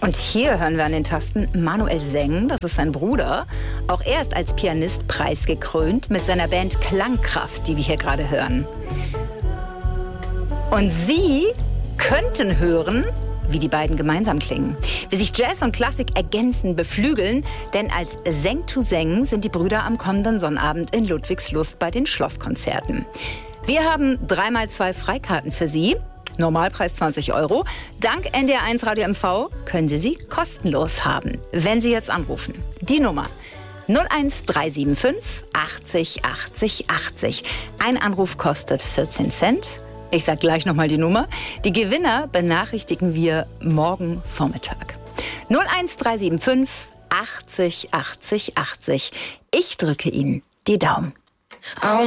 Und hier hören wir an den Tasten Manuel Seng, das ist sein Bruder. Auch er ist als Pianist preisgekrönt mit seiner Band Klangkraft, die wir hier gerade hören. Und Sie könnten hören, wie die beiden gemeinsam klingen. Wie sich Jazz und Klassik ergänzen, beflügeln. Denn als Seng to Seng sind die Brüder am kommenden Sonnabend in Ludwigslust bei den Schlosskonzerten. Wir haben 3x2 Freikarten für Sie. Normalpreis 20 €. Dank NDR1 Radio MV können Sie kostenlos haben, wenn Sie jetzt anrufen. Die Nummer 01375 80 80 80. Ein Anruf kostet 14 Cent. Ich sage gleich nochmal die Nummer. Die Gewinner benachrichtigen wir morgen Vormittag. 01375 80 80 80. Ich drücke Ihnen die Daumen.